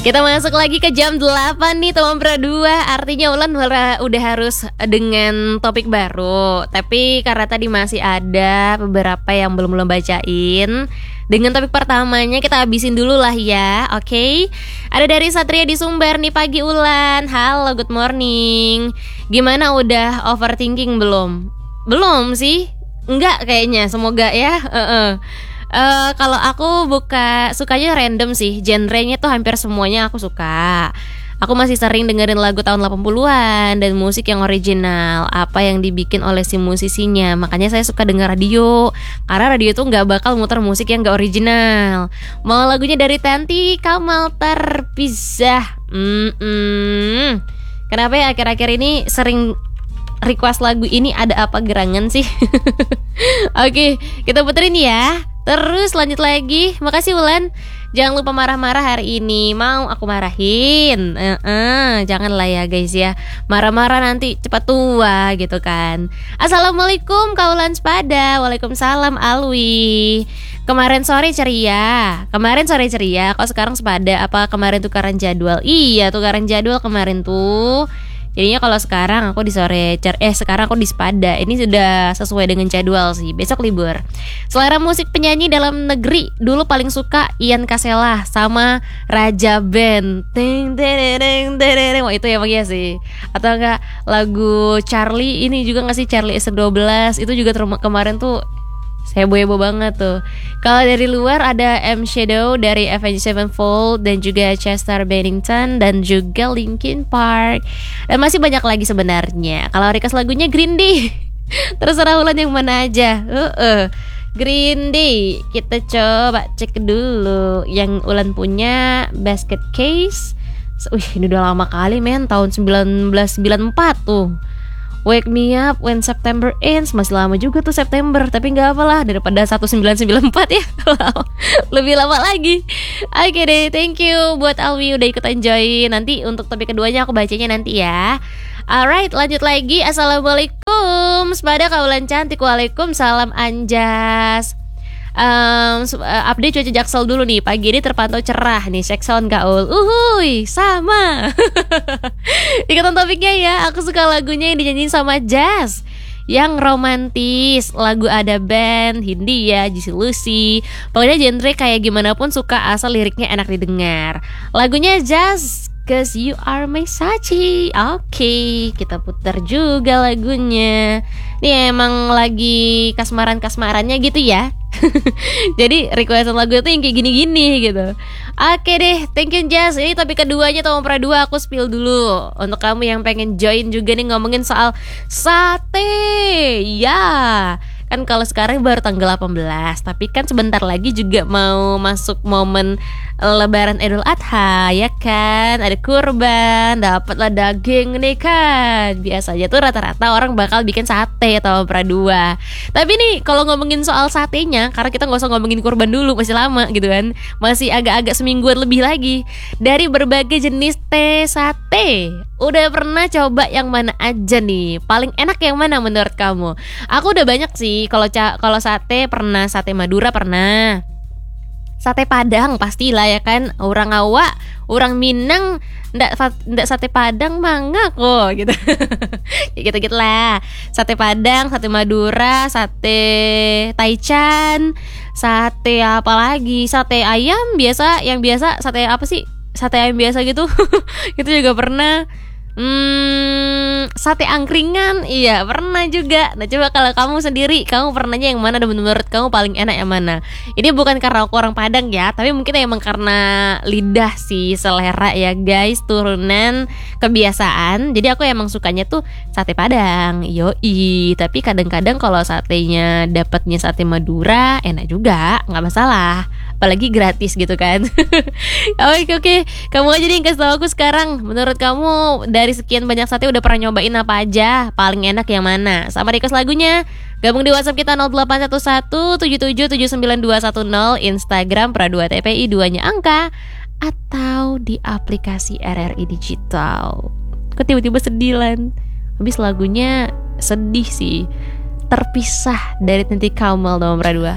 Kita masuk lagi ke jam 8 nih teman berdua. Artinya Ulan udah harus dengan topik baru. Tapi karena tadi masih ada beberapa yang belum bacain, dengan topik pertamanya kita habisin dulu lah ya. Oke. Ada dari Satria di Sumber nih pagi Ulan. Halo, good morning. Gimana, udah overthinking belum? Belum sih. Enggak kayaknya, semoga ya. Kalau aku sukanya random sih. Genrenya tuh hampir semuanya aku suka. Aku masih sering dengerin lagu tahun 80-an dan musik yang original, apa yang dibikin oleh si musisinya. Makanya saya suka denger radio, karena radio tuh gak bakal muter musik yang gak original. Mau lagunya dari Tanti Kamal terpisah. Kenapa ya akhir-akhir ini sering request lagu ini, ada apa gerangan sih? Oke, kita puterin ya. Terus lanjut lagi. Makasih Ulan. Jangan lupa marah-marah hari ini. Mau aku marahin? Janganlah ya guys ya. Marah-marah nanti cepat tua gitu kan. Assalamualaikum Kak Ulan Sepada. Waalaikumsalam Alwi. Kemarin sore ceria. Kok sekarang sepada? Apa kemarin tukaran jadwal? Iya, tukaran jadwal kemarin tuh. Jadinya kalau sekarang aku di sore sekarang aku di Sepada. Ini sudah sesuai dengan jadwal sih. Besok libur. Selera musik penyanyi dalam negeri dulu paling suka Ian Kasela sama Raja Band. Ting ting ting ting. Wah itu ya emang ya sih. Atau enggak lagu Charlie ini juga nggak sih, Charlie S12 itu juga kemarin tuh heboh banget tuh. Kalau dari luar ada M Shadow dari Avenged Sevenfold dan juga Chester Bennington dan juga Linkin Park. Dan masih banyak lagi sebenarnya. Kalau request lagunya Green Day, terserah Ulan yang mana aja. Green Day, kita coba cek dulu yang Ulan punya Basket Case. Ini udah lama kali men, tahun 1994 tuh. Wake Me Up When September Ends. Masih lama juga tuh September. Tapi gak apalah, daripada 1994 ya. Lebih lama lagi. Oke deh, thank you buat Alwi udah ikutan join. Nanti untuk topik keduanya aku bacanya nanti ya. Alright, lanjut lagi. Assalamualaikum Sepada Kak Ulan cantik. Waalaikumsalam Anjas. Update cuaca Jaksel dulu nih. Pagi ini terpantau cerah nih. Check sound Kak Ul. Uhuy, sama. Ikutan topiknya ya. Aku suka lagunya yang dinyanyiin sama Jazz, yang romantis. Lagu ada band Hindia, Juicy Lucy. Pokoknya genre kayak gimana pun suka, asal liriknya enak didengar. Lagunya Jazz, Cause You Are My Sachi. Oke, kita putar juga lagunya. Ini emang lagi kasmaran-kasmarannya gitu ya. Jadi requestan lagu itu yang kayak gini-gini gitu. Oke deh, thank you Jazz. Ini topik keduanya Tomong Pradua, aku spill dulu. Untuk kamu yang pengen join juga nih ngomongin soal sate. Ya, kan kalau sekarang baru tanggal 18, tapi kan sebentar lagi juga mau masuk momen Lebaran Idul Adha, ya kan? Ada kurban, dapatlah daging nih kan. Biasanya tuh rata-rata orang bakal bikin sate atau Pradua. Tapi nih kalau ngomongin soal satenya, karena kita nggak usah ngomongin kurban dulu, masih lama gitu kan, masih agak-agak semingguan lebih lagi. Dari berbagai jenis teh sate, udah pernah coba yang mana aja nih? Paling enak yang mana menurut kamu? Aku udah banyak sih. Kalau sate pernah, sate Madura pernah, sate Padang pastilah ya kan. Orang Awak, orang Minang ndak sate Padang mangga kok gitu. Ya gitu-gitu lah. Sate Padang, sate Madura, sate Taichan, sate apa lagi? Sate ayam biasa, yang biasa sate apa sih? Sate ayam biasa gitu. Itu juga pernah. Sate angkringan, iya pernah juga. Nah coba kalau kamu sendiri, kamu pernahnya yang mana dan menurut kamu paling enak yang mana? Ini bukan karena aku orang Padang ya, tapi mungkin emang karena lidah sih, selera ya guys, turunan kebiasaan. Jadi aku emang sukanya tuh sate Padang, yoi. Tapi kadang-kadang kalau satenya dapatnya sate Madura, enak juga, nggak masalah. Apalagi gratis gitu kan. Oke. Kamu aja nih yang kasih tau aku sekarang. Menurut kamu dari sekian banyak sate udah pernah nyobain apa aja? Paling enak yang mana? Sama request lagunya. Gabung di WhatsApp kita 081177792210, Instagram Pradua TPI 2-nya angka, atau di aplikasi RRI Digital. Kok tiba-tiba sedilan? Habis lagunya sedih sih. Terpisah dari Tanti Kamal Tomong Pradua.